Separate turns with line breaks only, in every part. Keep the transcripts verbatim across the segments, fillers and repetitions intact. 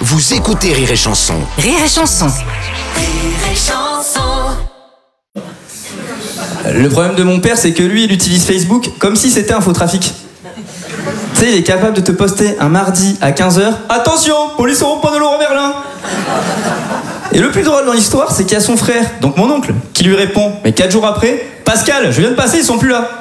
Vous écoutez Rire et Chanson.
Rire et Chanson.
Rire et Chanson.
Le problème de mon père, c'est que lui, il utilise Facebook comme si c'était un faux trafic. Tu sais, il est capable de te poster un mardi à quinze heures. Attention, police au rond-point de Laurent Merlin. Et le plus drôle dans l'histoire, c'est qu'il y a son frère, donc mon oncle, qui lui répond, mais quatre jours après, Pascal, je viens de passer, ils sont plus là.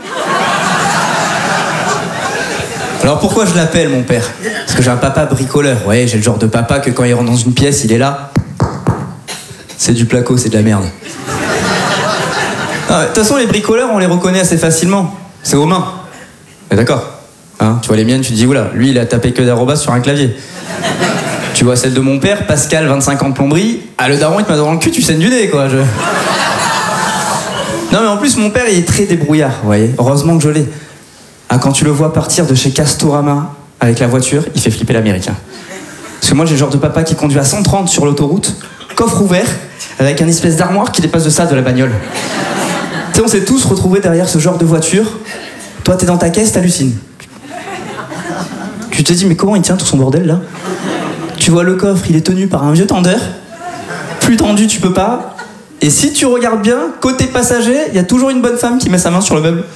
Alors pourquoi je l'appelle mon père? Parce que j'ai un papa bricoleur. Ouais, j'ai le genre de papa que quand il rentre dans une pièce, il est là. C'est du placo, c'est de la merde. De toute façon, les bricoleurs, on les reconnaît assez facilement. C'est aux mains. Mais d'accord. Hein, tu vois les miennes, tu te dis, oula, lui, il a tapé que d'arrobas sur un clavier. Tu vois celle de mon père, Pascal, vingt-cinq ans de plomberie. Ah, le daron, il te met dans le cul, tu saignes du nez, quoi. Je... Non, mais en plus, mon père, il est très débrouillard, vous voyez. Heureusement que je l'ai. Ah, quand tu le vois partir de chez Castorama avec la voiture, il fait flipper l'américain. Parce que moi, j'ai le genre de papa qui conduit à cent trente sur l'autoroute, coffre ouvert, avec un espèce d'armoire qui dépasse de ça de la bagnole. Tu sais, on s'est tous retrouvés derrière ce genre de voiture. Toi, t'es dans ta caisse, t'hallucines. Tu te dis, mais comment il tient tout son bordel, là? Tu vois le coffre, il est tenu par un vieux tendeur. Plus tendu, tu peux pas. Et si tu regardes bien, côté passager, il y a toujours une bonne femme qui met sa main sur le meuble.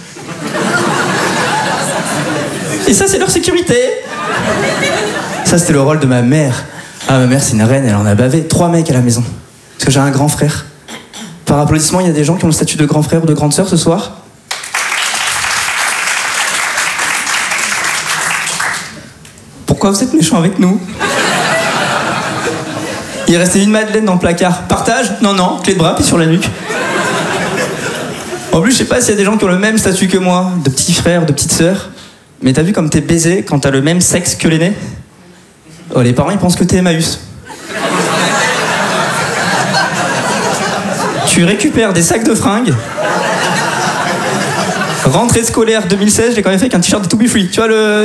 Et ça, c'est leur sécurité. Ça, c'était le rôle de ma mère. Ah, ma mère, c'est une reine, elle en a bavé. Trois mecs à la maison. Parce que j'ai un grand frère. Par applaudissement, il y a des gens qui ont le statut de grand frère ou de grande sœur ce soir. Pourquoi vous êtes méchants avec nous? Il restait une madeleine dans le placard. Partage? Non, non, clé de bras, puis sur la nuque. En plus, je sais pas s'il y a des gens qui ont le même statut que moi, de petits frères, de petites sœurs. Mais t'as vu comme t'es baisé quand t'as le même sexe que l'aîné? Oh, les parents, ils pensent que t'es Emmaüs. Tu récupères des sacs de fringues. Rentrée scolaire deux mille seize, j'ai quand même fait avec un t-shirt de To Be Free. Tu vois le...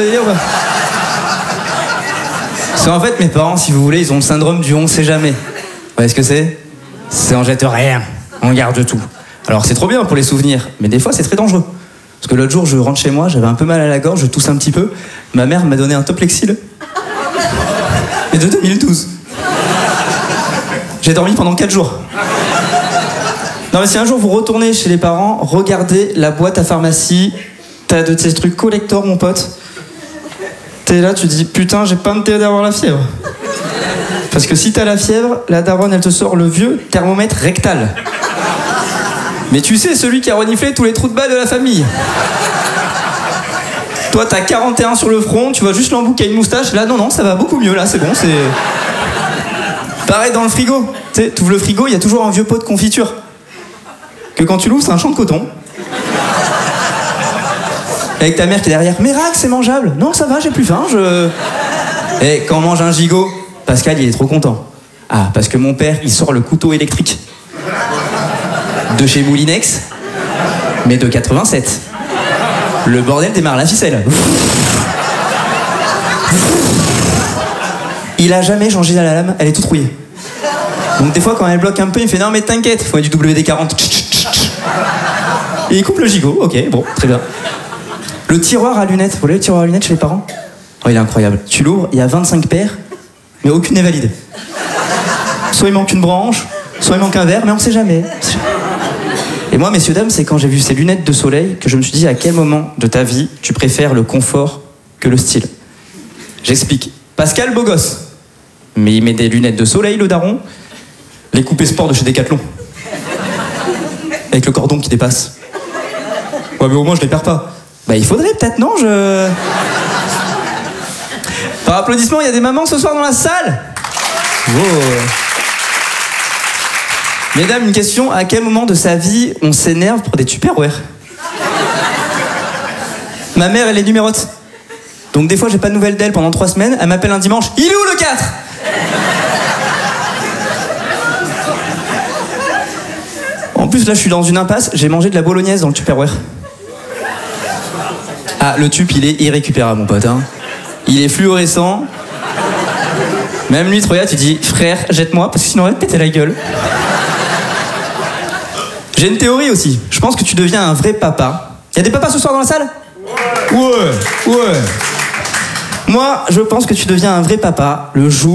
Parce qu'en fait, mes parents, si vous voulez, ils ont le syndrome du on sait jamais. Vous voyez ce que c'est? C'est on jette rien, on garde tout. Alors c'est trop bien pour les souvenirs, mais des fois c'est très dangereux. Parce que l'autre jour, je rentre chez moi, j'avais un peu mal à la gorge, je tousse un petit peu. Ma mère m'a donné un Toplexil. Et de deux mille douze. J'ai dormi pendant quatre jours. Non mais si un jour vous retournez chez les parents, regardez la boîte à pharmacie. T'as de ces trucs collector, mon pote. T'es là, tu te dis, putain, j'ai pas intérêt d'avoir la fièvre. Parce que si t'as la fièvre, la daronne, elle te sort le vieux thermomètre rectal. Mais tu sais, celui qui a reniflé tous les trous de balle de la famille. Toi, t'as quarante et un sur le front, tu vois juste l'embout qui a une moustache. Là, non, non, ça va beaucoup mieux, là, c'est bon, c'est... Pareil dans le frigo. Tu sais, t'ouvres le frigo, il y a toujours un vieux pot de confiture. Que quand tu l'ouvres, c'est un champ de coton. Avec ta mère qui est derrière. Miracle, c'est mangeable. Non, ça va, j'ai plus faim, je... Et quand on mange un gigot, Pascal, il est trop content. Ah, parce que mon père, il sort le couteau électrique. De chez Moulinex, mais de quatre-vingt-sept. Le bordel démarre la ficelle. Il a jamais changé la lame, elle est toute rouillée. Donc des fois, quand elle bloque un peu, il fait non mais t'inquiète, il faut du W D quarante. Et il coupe le gigot, ok, bon, très bien. Le tiroir à lunettes, vous voyez le tiroir à lunettes chez les parents? Oh, il est incroyable. Tu l'ouvres, il y a vingt-cinq paires, mais aucune n'est valide. Soit il manque une branche, soit il manque un verre, mais on sait jamais. Et moi, messieurs, dames, c'est quand j'ai vu ces lunettes de soleil que je me suis dit à quel moment de ta vie tu préfères le confort que le style. J'explique. Pascal, beau gosse. Mais il met des lunettes de soleil, le daron. Les coupés sport de chez Decathlon. Avec le cordon qui dépasse. Ouais, mais au moins, je les perds pas. Bah, il faudrait peut-être, non, je... Par applaudissement, il y a des mamans ce soir dans la salle. Oh. Mesdames, une question, à quel moment de sa vie on s'énerve pour des Tupperware? Ma mère, elle est numérote. Donc des fois, j'ai pas de nouvelles d'elle pendant trois semaines, elle m'appelle un dimanche, il est où le quatre? En plus, là, je suis dans une impasse, j'ai mangé de la bolognaise dans le Tupperware. Ah, le tube, il est irrécupérable, mon pote, hein. Il est fluorescent. Même lui, tu regardes, tu dis, frère, jette-moi, parce que sinon, on va te péter la gueule. J'ai une théorie aussi. Je pense que tu deviens un vrai papa. Il y a des papas ce soir dans la salle? Ouais, ouais. Moi, je pense que tu deviens un vrai papa le jour